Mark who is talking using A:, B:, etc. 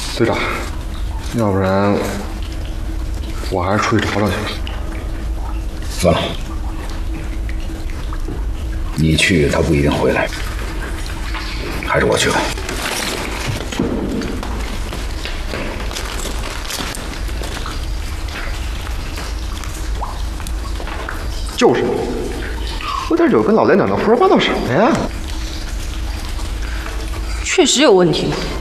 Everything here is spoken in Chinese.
A: 队长，要不然我还是出去找找去吧。
B: 算了，你去他不一定回来，还是我去吧。
A: 就是，喝点酒跟老连长的胡说八道什么呀？
C: 确实有问题。